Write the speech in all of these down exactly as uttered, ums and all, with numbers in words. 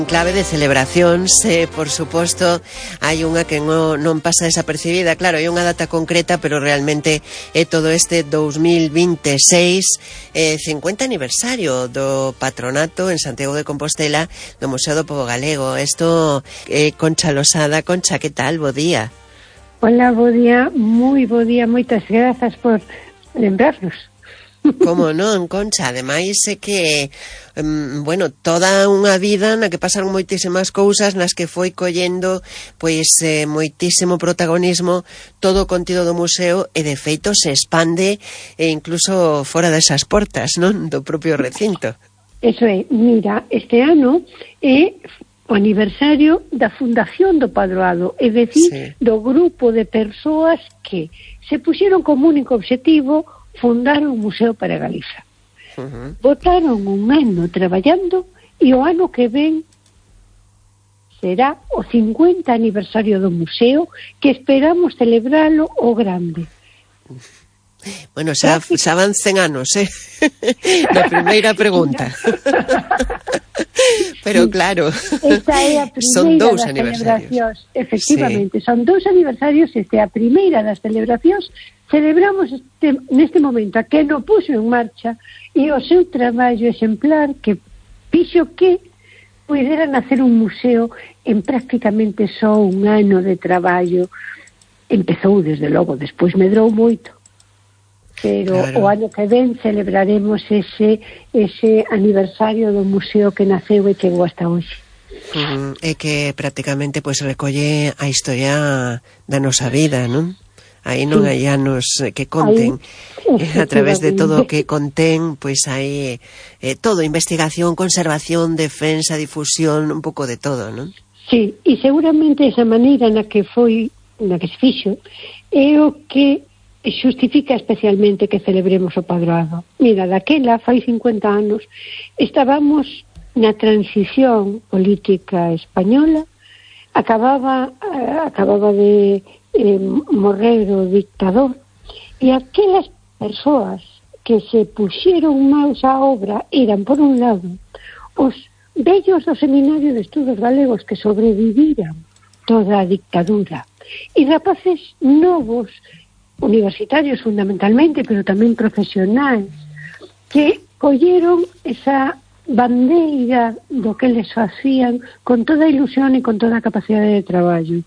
En clave de celebracións, eh, por suposto, hai unha que non, non pasa desapercibida. Claro, hai unha data concreta, pero realmente é todo este dous mil vinte e seis, eh, cincuenta aniversario do patronato en Santiago de Compostela do Museo do Pobo Galego. Isto, eh, Concha Losada. Concha, que tal? Bo día. Hola, bo día, moi bo día, moitas grazas por lembrarnos. Como non, Concha, ademais é que, um, bueno, toda unha vida na que pasaron moitísimas cousas, nas que foi collendo, pois, eh, moitísimo protagonismo todo o contido do museo, e de feito se expande e incluso fora desas portas, non? Do propio recinto. Eso é, mira, este ano é o aniversario da fundación do Padroado, é dicir, sí, do grupo de persoas que se puxeron como único obxectivo fundar un museo para Galiza. Uh-huh. Botaron un ano traballando e o ano que ven será o cincuenta aniversario do museo, que esperamos celebralo o grande. Bueno, xa, xa van cen anos, eh? Na primeira pregunta. Pero claro, esta é a son dous das aniversarios. Efectivamente, sí, son dous aniversarios, esta é a primeira das celebracións. Celebramos este, neste momento a que no puxo en marcha e o seu traballo exemplar que fixo que puderan hacer un museo en prácticamente só un ano de traballo. Empezou desde logo, despois medrou moito, pero claro, o ano que ven celebraremos ese ese aniversario do museo que naceu e chegou hasta hoxe. Uh, é que prácticamente pois recolle a historia da nosa vida, non? Aí non hai anos que conten. Aí, a través de todo o que contén, pois hai eh, todo, investigación, conservación, defensa, difusión, un pouco de todo, non? Sí, e seguramente esa maneira na que foi, na que se fixo, é o que xustifica especialmente que celebremos o Padroado. Mira, daquela, fai cincuenta anos, estábamos na transición política española, acababa, acababa de eh, morrer o dictador, e aquelas persoas que se puxeron maus á obra eran, por un lado, os vellos do Seminario de Estudos Galegos que sobreviviran toda a dictadura, e rapaces novos, universitarios fundamentalmente, pero tamén profesionais, que colleron esa bandeira do que les facían con toda a ilusión e con toda a capacidade de traballo.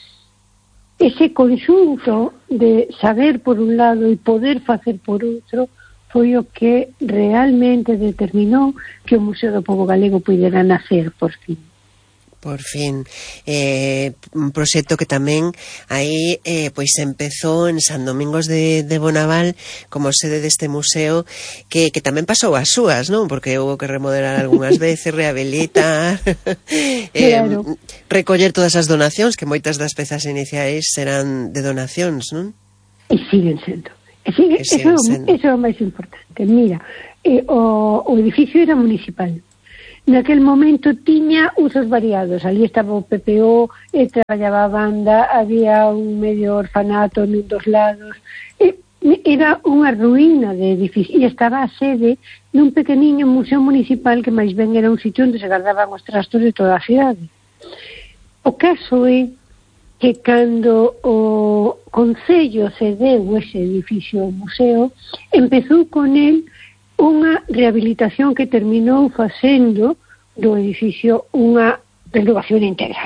Ese conxunto de saber por un lado e poder facer por outro foi o que realmente determinou que o Museo do Pobo Galego pudera nacer por fin. Por fin, eh, un proxecto que tamén aí eh, pois empezou en San Domingos de, de Bonaval como sede deste museo, que, que tamén pasou as súas, non? Porque houve que remodelar algunhas veces, rehabilitar, eh, claro, recoller todas as donacións, que moitas das pezas iniciais eran de donacións, non? E siguen sendo. E sigue, e siguen eso, sendo. Eso é o máis importante. Mira, eh, o, o edificio era municipal. Naquel momento tiña usos variados. Ali estaba o P P O, e traballaba a banda, había un medio orfanato nun dos lados, e era unha ruína de edificio, e estaba a sede dun pequeniño museo municipal que máis ben era un sitio onde se guardaban os trastos de toda a cidade. O caso é que cando o Concello cedeu ese edificio ao museo, empezou con el unha rehabilitación que terminou facendo do edificio unha renovación integral,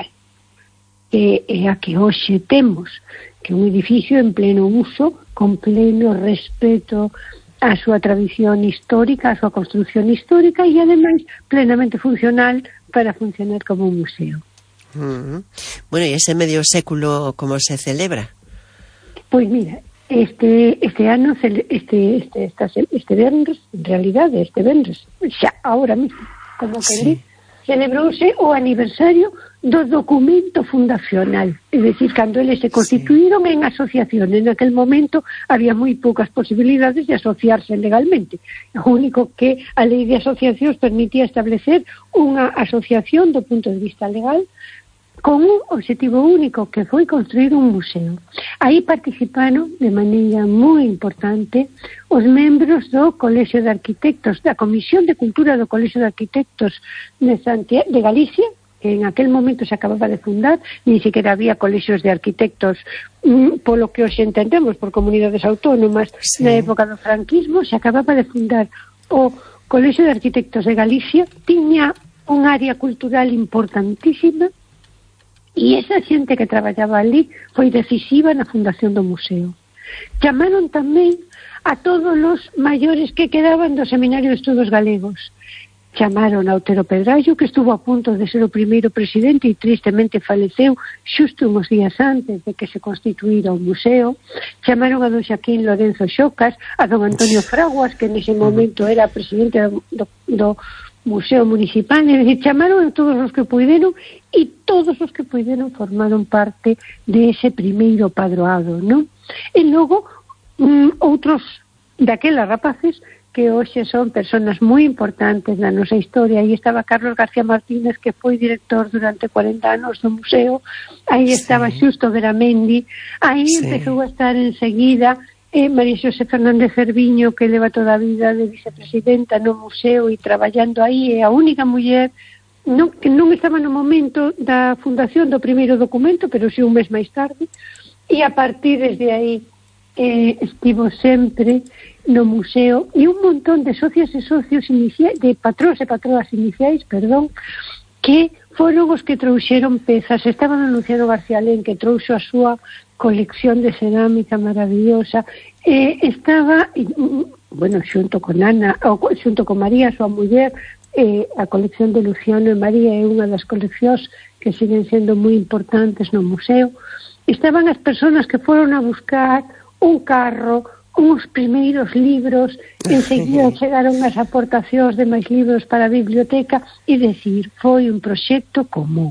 que é a que hoxe temos, que é un edificio en pleno uso, con pleno respeto á súa tradición histórica, á súa construcción histórica, e ademais plenamente funcional para funcionar como un museo. Uh-huh. Bueno, e ese medio século como se celebra? Pois mira, Este este ano, este este esta, este venres, en realidade, este venres, xa, ahora mismo, como que sí, celebrouse o aniversario do documento fundacional. É dicir, cando eles se constituíron sí, en asociación, en aquel momento había moi poucas posibilidades de asociarse legalmente. O único que a lei de asociacións permitía establecer unha asociación do punto de vista legal con un objetivo único, que foi construir un museo. Aí participaron de maneira moi importante os membros do Colexio de Arquitectos, da Comisión de Cultura do Colexio de Arquitectos de, Santiago, de Galicia, que en aquel momento se acababa de fundar, ni siquiera había colexios de arquitectos, mm, polo que hoxe entendemos por comunidades autónomas. Sí. Na época do franquismo se acababa de fundar o Colexio de Arquitectos de Galicia, tiña un área cultural importantísima e esa xente que traballaba ali foi decisiva na fundación do museo. Chamaron tamén a todos os maiores que quedaban do Seminario de Estudos Galegos. Chamaron a Otero Pedrallo, que estuvo a punto de ser o primeiro presidente e tristemente faleceu xusto uns días antes de que se constituíra o museo. Chamaron a don Xaquín Lorenzo Xocas, a don Antonio Fraguas, que nese momento era presidente do, do Museo Municipal, é dicir, chamaron a todos os que puideron e todos os que puideron formaron parte de ese primeiro padroado, non? E logo, mm, outros daquelas rapaces que hoxe son personas moi importantes na nosa historia. Aí estaba Carlos García Martínez, que foi director durante cuarenta anos do museo. Aí estaba sí. Xusto Veramendi. Aí sí. Empezou a estar enseguida eh, María Xosé Fernández Cerviño, que leva toda a vida de vicepresidenta no museo e traballando aí. É a única muller non, que non estaba no momento da fundación do primeiro documento, pero si un mes máis tarde. E a partir desde aí eh, estivo sempre no museo e un montón de socios e socios iniciais, de patróns e patroas iniciais, perdón, que foron os que trouxeron pezas. Estaban anunciando García Lén, que trouxo a súa colección de cerámica maravillosa. Eh, estaba, bueno, xunto con Ana, ou xunto con María, a súa muller, eh, a colección de Luciano e María é unha das coleccións que siguen sendo moi importantes no museo. Estaban as persoas que foron a buscar un carro, uns primeiros libros, enseguida chegaron as aportacións de máis libros para a biblioteca, e decir, foi un proxecto común.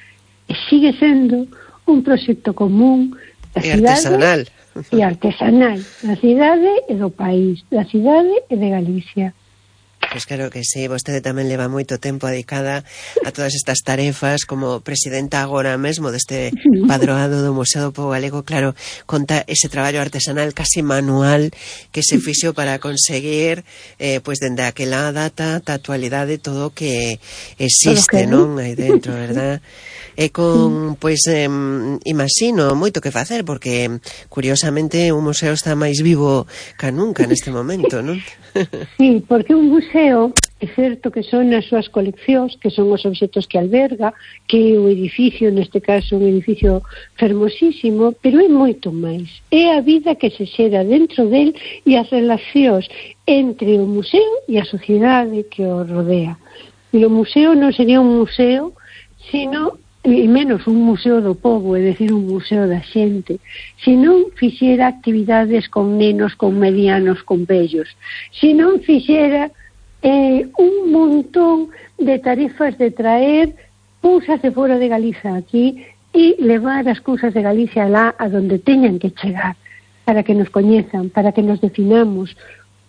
E sigue sendo un proxecto común da cidade artesanal. E artesanal, da cidade e do país, da cidade e de Galicia. Pois claro que sí, vostede tamén leva moito tempo dedicada a todas estas tarefas como presidenta agora mesmo deste padroado do Museo do Pobo Galego. Claro, conta ese traballo artesanal casi manual que se fixo para conseguir eh, pois dende aquela data da actualidade todo o que existe, non? Aí dentro, verdad? E con, pois, eh, imagino moito que facer, porque curiosamente un museo está máis vivo ca nunca neste momento, non? Sí, porque un museo é certo que son as súas coleccións, que son os obxectos que alberga, que é o edificio, neste caso un edificio fermosísimo, pero é moito máis. É a vida que se xera dentro del e as relacións entre o museo e a sociedade que o rodea. E o museo non sería un museo, sino e menos un museo do povo, é dicir, un museo da xente, se non fixera actividades con nenos, con medianos, con vellos, se non fixera eh, un montón de tarefas de traer cousas de fora de Galiza aquí e levar as cousas de Galicia lá a donde teñan que chegar, para que nos coñezan, para que nos definamos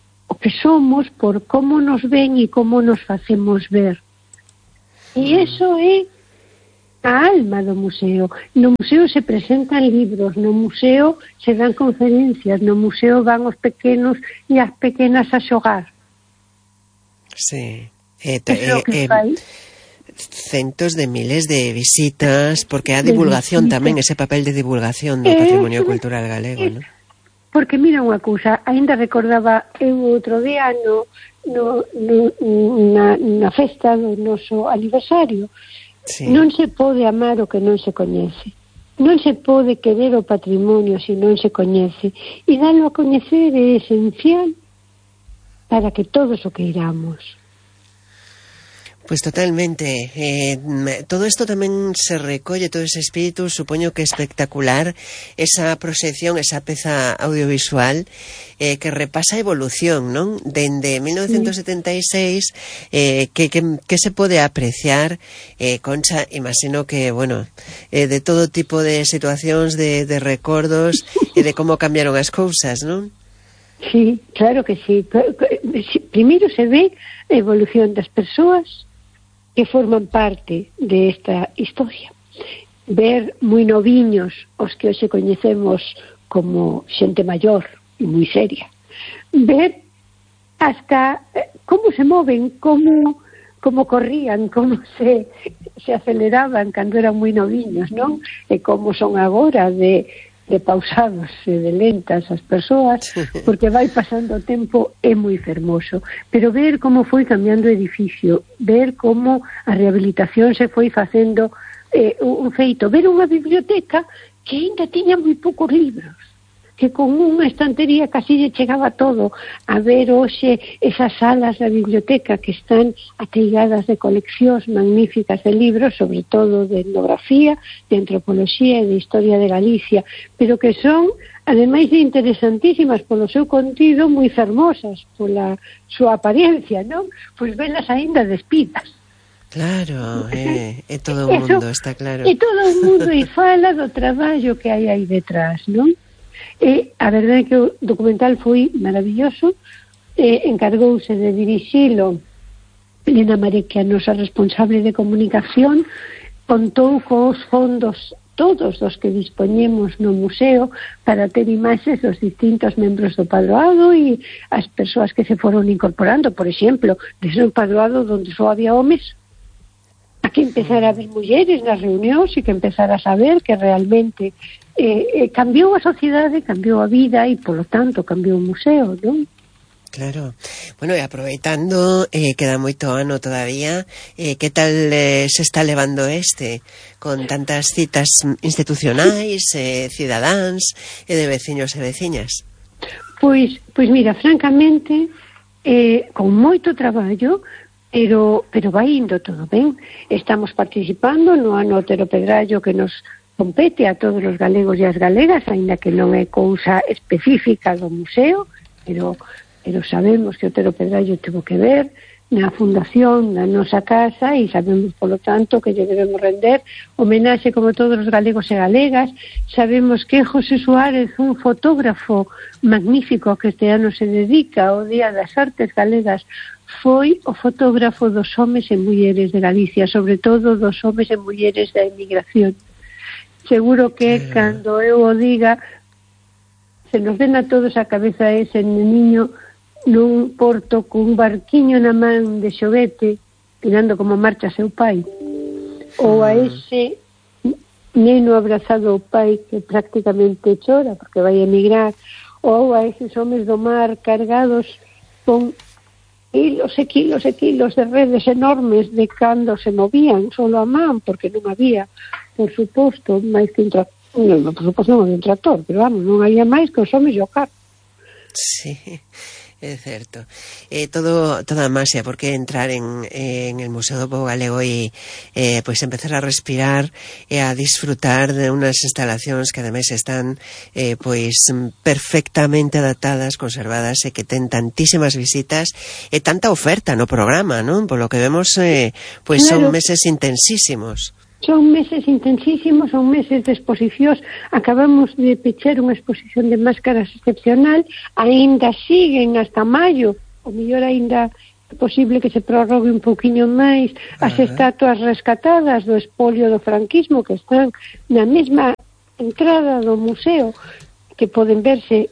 o que somos por como nos ven e como nos facemos ver. E iso é a alma do museo. No museo se presentan libros, no museo se dan conferencias, no museo van os pequenos e as pequenas a xogar. Sí. Eh, eh, eh, centos de miles de visitas, porque a divulgación tamén, ese papel de divulgación do patrimonio eh, cultural galego, eh, non? Porque mira unha cousa, ainda recordaba eu outro día no, no, no, na, na festa do noso aniversario. Sí. Non se pode amar o que non se coñece. Non se pode querer o patrimonio se non se coñece. E dalo a coñecer é esencial para que todos o queiramos. Pois totalmente. Eh, todo isto tamén se recolle, todo ese espírito, supoño que espectacular, esa proxección, esa peza audiovisual eh, que repasa a evolución, non? Dende mil novecentos setenta e seis, eh, que, que, que se pode apreciar, eh, Concha, imagino que, bueno, eh, de todo tipo de situacións, de, de recordos, e de como cambiaron as cousas, non? Sí, claro que sí. Primeiro se ve a evolución das persoas que forman parte de esta historia. Ver moi noviños os que hoxe coñecemos como xente maior e moi seria. Ver hasta como se moven, como como corrían, como se, se aceleraban cando eran moi noviños, non? E como son agora de, de pausados e de lentas as persoas, porque vai pasando o tempo, é moi fermoso. Pero ver como foi cambiando o edificio, ver como a rehabilitación se foi facendo eh, un feito, ver unha biblioteca que ainda tiña moi poucos libros, que con unha estantería casi lle chegaba todo. A ver hoxe esas salas da biblioteca que están ateigadas de coleccións magníficas de libros, sobre todo de etnografía, de antropoloxía e de historia de Galicia, pero que son, ademais de interesantísimas polo seu contido, moi fermosas pola súa apariencia, non? Pois velas aínda despidas. Claro, é, é todo o mundo, está claro. É todo o mundo e fala do traballo que hai aí detrás, non? E a verdade é que o documental foi maravilloso, e encargouse de dirixilo Elena Mareque, a nosa responsable de comunicación, contou cos fondos todos os que dispoñemos no museo para ter imaxes dos distintos membros do padroado e as persoas que se foron incorporando. Por exemplo, desde un padroado onde só había homes, a que empezar a ver mulleres nas reunións e que empezar a saber que realmente eh, eh, cambiou a sociedade, cambiou a vida e, polo tanto, cambiou o museo, non? Claro. Bueno, e aproveitando, eh, queda moito ano todavía, eh, que tal eh, se está levando este, con tantas citas institucionais, eh, cidadáns e de veciños e veciñas? Pois, pois mira, francamente, eh, con moito traballo, pero, pero vai indo todo ben. Estamos participando no ano Otero Pedrallo que nos compete a todos os galegos e as galegas, aínda que non é cousa específica do museo, pero, pero sabemos que Otero Pedrallo tivo que ver na fundación da nosa casa e sabemos, polo tanto, que lle debemos render homenaxe como todos os galegos e galegas. Sabemos que José Suárez, un fotógrafo magnífico que este ano se dedica ao Día das Artes Galegas, foi o fotógrafo dos homes e mulleres de Galicia, sobre todo dos homes e mulleres da emigración. Seguro que yeah. Cando eu o diga, se nos den a todos a cabeza ese niño nun porto cun barquiño na man de xoguete, mirando como marcha seu pai, mm. ou a ese neno abrazado ao pai que prácticamente chora porque vai emigrar, ou a eses homes do mar cargados con kilos e kilos e kilos de redes enormes de cando se movían solo a man, porque non había, por suposto, máis que un tractor, non, por suposto non había un tractor, pero vamos, non había máis que os homes e o carro. Sí, é certo. Eh, todo, toda a máxia, porque entrar en, en el Museo do Pobo Galego e eh, pues empezar a respirar e a disfrutar de unas instalacións que ademais están eh, pois perfectamente adaptadas, conservadas e que ten tantísimas visitas e tanta oferta no programa, non? Por lo que vemos, eh, pois claro. Son meses intensísimos. Son meses intensísimos, son meses de exposicións. Acabamos de pechar unha exposición de máscaras excepcional, aínda siguen hasta maio, o mellor aínda é posible que se prorrogue un pouquiño máis as uh-huh. estatuas rescatadas do espolio do franquismo que están na mesma entrada do museo, que poden verse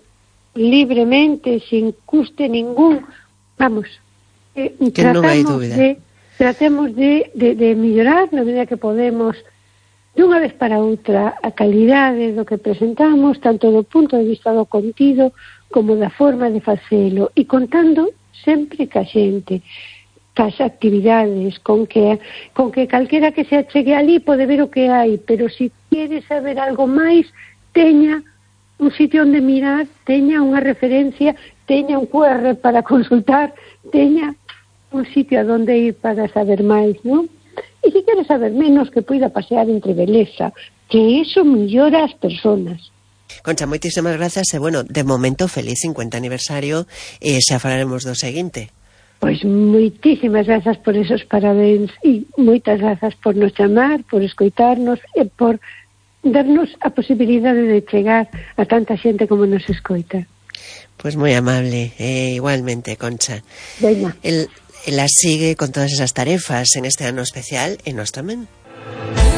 libremente, sin custe ningún. Vamos, eh, que non hai dúbida. De Tratemos de, de, de mellorar na medida que podemos dunha vez para outra a calidade do que presentamos, tanto do punto de vista do contido como da forma de facelo, e contando sempre ca xente, cas actividades, con que, con que calquera que se achegue ali pode ver o que hai, pero se quere saber algo máis, teña un sitio onde mirar, teña unha referencia, teña un cu erre para consultar, teña un sitio a donde ir para saber máis, non? E se quere saber menos, que poida pasear entre beleza, que eso millora as personas. Concha, moitísimas grazas e, bueno, de momento, feliz cincuenta aniversario e xa falaremos do seguinte. Pois moitísimas grazas por esos parabéns e moitas grazas por nos chamar, por escoitarnos e por darnos a posibilidade de chegar a tanta xente como nos escoita. Pois moi amable, eh, igualmente, Concha. Veña. El... Ela sigue con todas esas tarefas en este ano especial e nós tamén.